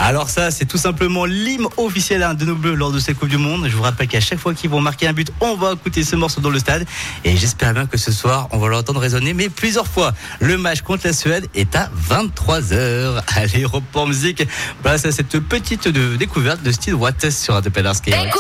Alors ça, c'est tout simplement l'hymne officiel de nos Bleus lors de cette Coupe du Monde. Je vous rappelle qu'à chaque fois qu'ils vont marquer un but, on va écouter ce morceau dans le stade. Et j'espère bien que ce soir, on va l'entendre résonner, mais plusieurs fois. Le match contre la Suède est à 23h. Allez, report musique. Voilà, c'est cette petite découverte de Steve Watt sur Radio Pédarski.